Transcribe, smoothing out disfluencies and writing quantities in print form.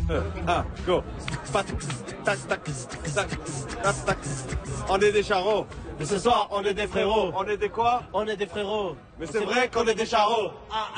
Go. On est des charros. Mais ce soir, on est des frérots. On est des quoi? On est des frérots. Mais c'est vrai qu'on est des charros.